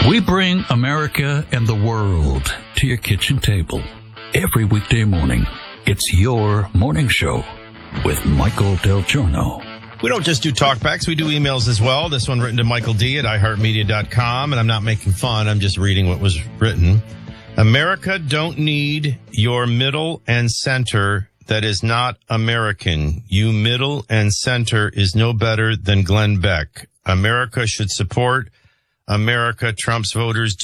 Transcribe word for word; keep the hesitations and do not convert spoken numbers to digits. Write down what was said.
We bring America and the world to your kitchen table every weekday morning. It's your morning show with Michael Del Giorno. We don't just do talkbacks, we do emails as well. This one written to Michael D. at i heart media dot com, and I'm not making fun, I'm just reading what was written. America don't need your middle and center that is not American. You middle and center is no better than Glenn Beck. America should support America. Trump's voters